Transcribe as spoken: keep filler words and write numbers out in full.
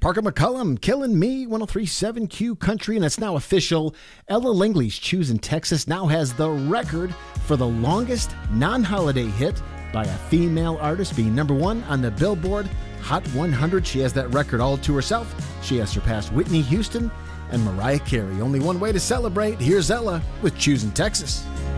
Parker McCullum, Killing Me, one oh three point seven Q Country, and it's now official. Ella Langley's Choosing Texas now has the record for the longest non-holiday hit by a female artist, being number one on the Billboard Hot one hundred. She has that record all to herself. She has surpassed Whitney Houston and Mariah Carey. Only one way to celebrate. Here's Ella with Choosing Texas.